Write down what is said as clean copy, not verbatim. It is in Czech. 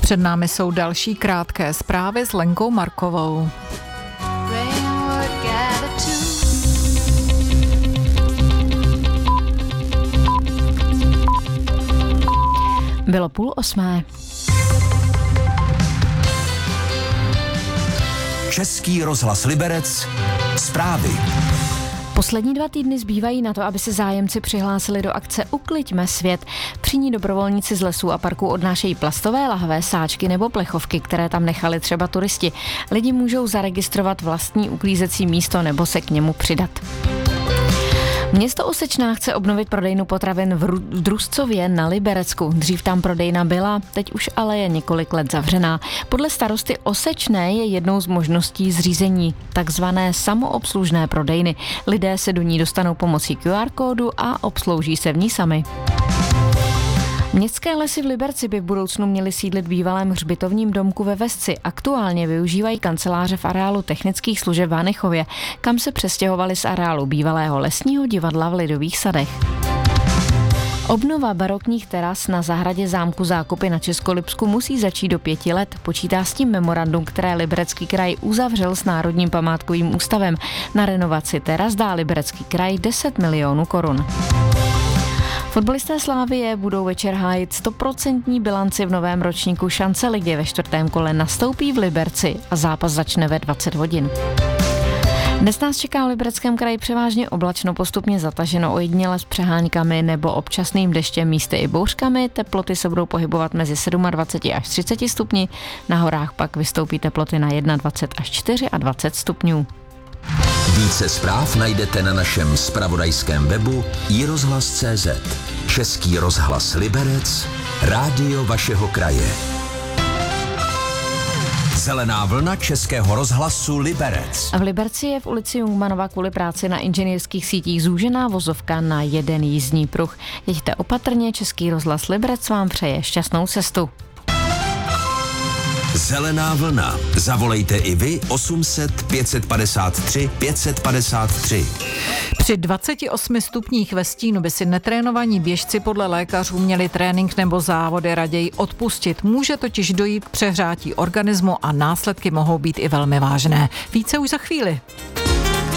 Před námi jsou další krátké zprávy s Lenkou Markovou. Bylo 7:30. Český rozhlas Liberec. Zprávy. Poslední 2 týdny zbývají na to, aby se zájemci přihlásili do akce Ukliďme svět. Při ní dobrovolníci z lesů a parků odnášejí plastové lahve, sáčky nebo plechovky, které tam nechali třeba turisti. Lidi můžou zaregistrovat vlastní uklízecí místo nebo se k němu přidat. Město Osečná chce obnovit prodejnu potravin v Druzcově na Liberecku. Dřív tam prodejna byla, teď už ale je několik let zavřená. Podle starosty Osečné je jednou z možností zřízení takzvané samoobslužné prodejny. Lidé se do ní dostanou pomocí QR kódu a obslouží se v ní sami. Městské lesy v Liberci by v budoucnu měly sídlit v bývalém hřbitovním domku ve Vesci. Aktuálně využívají kanceláře v areálu technických služeb v Hanichově, kam se přestěhovali z areálu bývalého lesního divadla v Lidových sadech. Obnova barokních teras na zahradě zámku Zákupy na Českolipsku musí začít do 5 let. Počítá s tím memorandum, které Liberecký kraj uzavřel s Národním památkovým ústavem. Na renovaci teras dá Liberecký kraj 10 milionů korun. Fotbalisté Slavie budou večer hájit 100% bilanci v novém ročníku Šance ligy. Ve 4. kole nastoupí v Liberci a zápas začne ve 20 hodin. Dnes nás čeká v Libereckém kraji převážně oblačno, postupně zataženo, ojediněle s přeháňkami nebo občasným deštěm, místy i bouřkami. Teploty se budou pohybovat mezi 27 až 30 stupni, na horách pak vystoupí teploty na 21 až 24 stupňů. Více zpráv najdete na našem zpravodajském webu iRozhlas.cz. Český rozhlas Liberec, rádio vašeho kraje. Zelená vlna Českého rozhlasu Liberec. V Liberci je v ulici Jungmanova kvůli práci na inženýrských sítích zúžená vozovka na jeden jízdní pruh. Jeďte opatrně, Český rozhlas Liberec vám přeje šťastnou cestu. Zelená vlna. Zavolejte i vy 800 553 553. Při 28 stupních ve stínu by si netrénovaní běžci podle lékařů měli trénink nebo závody raději odpustit. Může totiž dojít k přehřátí organismu a následky mohou být i velmi vážné. Více už za chvíli.